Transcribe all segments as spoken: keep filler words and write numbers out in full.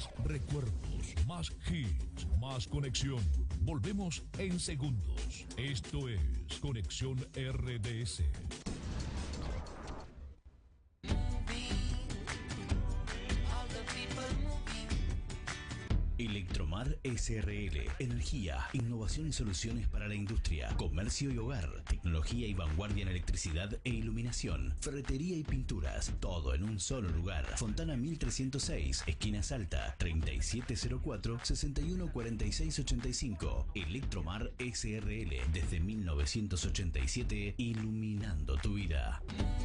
Más recuerdos, más hits, más conexión. Volvemos en segundos. Esto es Conexión R D S. Electromar S R L. Energía, innovación y soluciones para la industria, comercio y hogar, tecnología y vanguardia en electricidad e iluminación, ferretería y pinturas, todo en un solo lugar. Fontana mil trescientos seis, esquina Salta, treinta y siete cero cuatro, sesenta y uno cuarenta y seis ochenta y cinco. Electromar S R L, desde mil novecientos ochenta y siete, iluminando tu vida.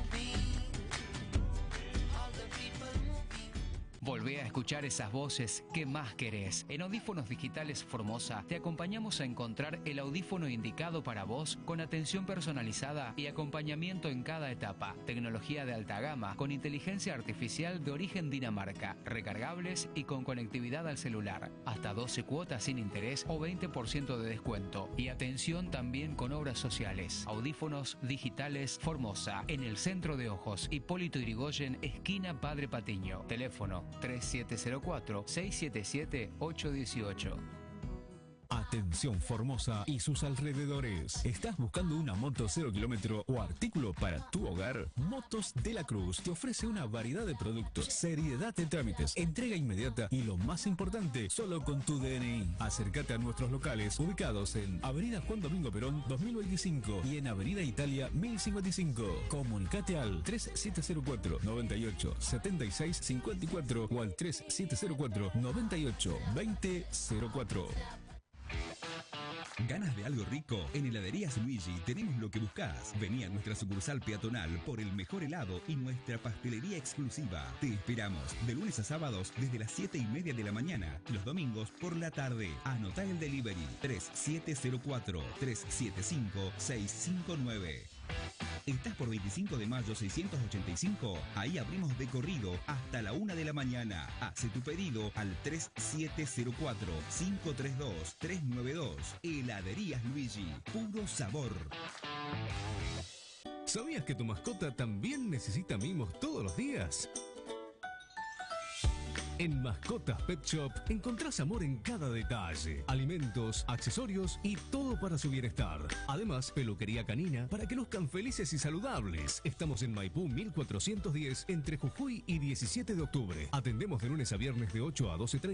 Volvé a escuchar esas voces que más querés. En Audífonos Digitales Formosa te acompañamos a encontrar el audífono indicado para vos, con atención personalizada y acompañamiento en cada etapa. Tecnología de alta gama con inteligencia artificial de origen Dinamarca, recargables y con conectividad al celular. Hasta doce cuotas sin interés o veinte por ciento de descuento. Y atención también con obras sociales. Audífonos Digitales Formosa, en el centro de Ojos, Hipólito Yrigoyen, esquina Padre Patiño. Teléfono tres siete cero cuatro, seis siete siete, ocho uno ocho. Atención Formosa y sus alrededores. ¿Estás buscando una moto cero kilómetro o artículo para tu hogar? Motos de la Cruz te ofrece una variedad de productos, seriedad de trámites, entrega inmediata y lo más importante, solo con tu D N I. Acércate a nuestros locales ubicados en Avenida Juan Domingo Perón dos mil veinticinco y en Avenida Italia mil cincuenta y cinco. Comunicate al tres siete cero cuatro, noventa y ocho, setenta y seis cincuenta y cuatro o al tres siete cero cuatro, noventa y ocho, veinte cero cuatro. ¿Ganas de algo rico? En Heladerías Luigi tenemos lo que buscas. Vení a nuestra sucursal peatonal por el mejor helado y nuestra pastelería exclusiva. Te esperamos de lunes a sábados desde las siete y media de la mañana. Los domingos por la tarde. Anotá el delivery tres siete cero cuatro, tres siete cinco, seis cinco nueve. ¿Estás por veinticinco de mayo seiscientos ochenta y cinco? Ahí abrimos de corrido hasta la una de la mañana. Hace tu pedido al tres siete cero cuatro, cinco tres dos, tres nueve dos. Heladerías Luigi, puro sabor. ¿Sabías que tu mascota también necesita mimos todos los días? En Mascotas Pet Shop encontrás amor en cada detalle, alimentos, accesorios y todo para su bienestar. Además, peluquería canina para que luzcan felices y saludables. Estamos en Maipú mil cuatrocientos diez, entre Jujuy y diecisiete de octubre. Atendemos de lunes a viernes de ocho a doce treinta.